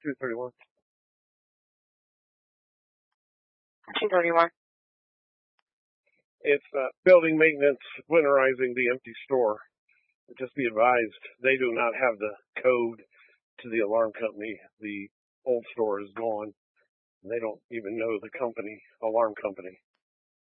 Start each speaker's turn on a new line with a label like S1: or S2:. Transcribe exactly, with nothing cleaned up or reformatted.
S1: two thirty-one.
S2: two thirty-one.
S1: It's uh, building maintenance winterizing the empty store. Just be advised, they do not have the code to the alarm company. The old store is gone. They don't even know the company, alarm company.